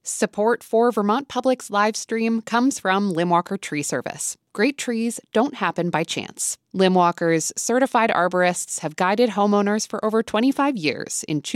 Support for Vermont Public's live stream comes from Limwalker Tree Service. Great trees don't happen by chance. Limwalker's certified arborists have guided homeowners for over 25 years in